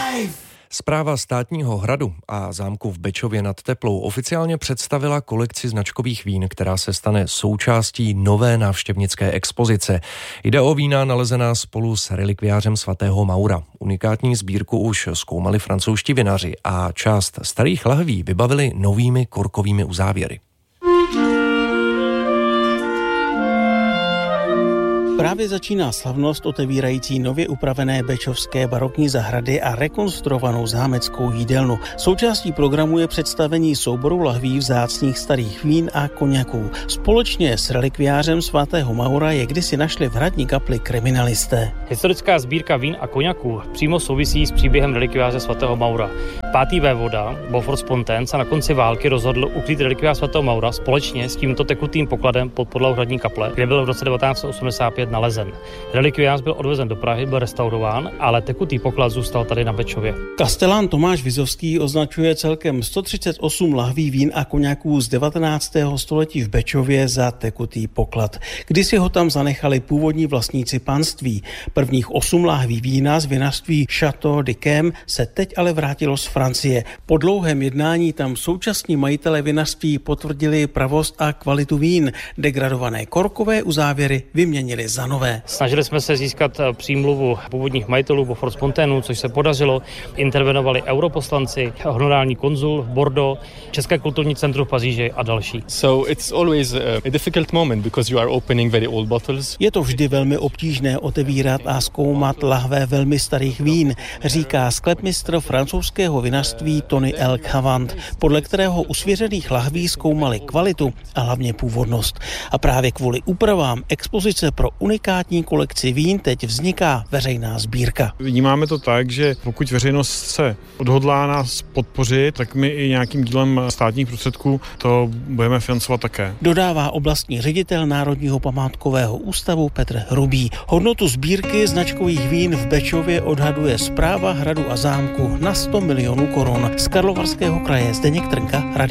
Správa Státního hradu a zámku v Bečově nad Teplou oficiálně představila kolekci značkových vín, která se stane součástí nové návštěvnické expozice. Jde o vína nalezená spolu s relikviářem svatého Maura. Unikátní sbírku už zkoumali francouzští vinaři a část starých lahví vybavili novými korkovými uzávěry. Právě začíná slavnost otevírající nově upravené bečovské barokní zahrady a rekonstruovanou zámeckou jídelnu. Součástí programu je představení souboru lahví vzácných starých vín a koněků. Společně s relikviářem svatého Maura je kdysi našli v hradní kapli kriminalisté. Historická sbírka vín a koněků přímo souvisí s příběhem relikviáře svatého Maura. 5. vévoda Beaufort Spontaine se na konci války rozhodl ukrýt relikviář svatého Maura společně s tímto tekutým pokladem pod podlahu hradní kaple, kde byl v roce 1985 nalezen. Relikviář byl odvezen do Prahy, byl restaurován, ale tekutý poklad zůstal tady na Bečově. Kastelán Tomáš Vizovský označuje celkem 138 lahví vín a koněků z 19. století v Bečově za tekutý poklad. Kdysi ho tam zanechali původní vlastníci panství. Prvních 8 lahví vína z vinařství Château d'Yquem se teď ale vrátilo z Francie. Po dlouhém jednání tam současní majitelé vinařství potvrdili pravost a kvalitu vín. Degradované korkové uzávěry vyměnili za nové. Snažili jsme se získat přímluvu původních majitelů Beaufort Spontaineu, což se podařilo. Intervenovali europoslanci, honorální konzul v Bordeaux, České kulturní centrum v Paříži a další. So it's always a difficult moment because you are opening very old bottles. Je to vždy velmi obtížné otevírat a zkoumat lahve velmi starých vín, říká sklepmistr francouzského vinařství Tony Elk-Havant, podle kterého u svěřených lahví zkoumali kvalitu a hlavně původnost. A právě kvůli úpravám expozice pro unikátní kolekci vín teď vzniká veřejná sbírka. Vnímáme to tak, že pokud veřejnost se odhodlá nás podpořit, tak my i nějakým dílem státních prostředků to budeme financovat také. Dodává oblastní ředitel Národního památkového ústavu Petr Hrubý. Hodnotu sbírky značkových vín v Bečově odhaduje Správa hradu a zámku na 100 milionů korun. Z Karlovarského kraje Zdeněk Trnka, Radio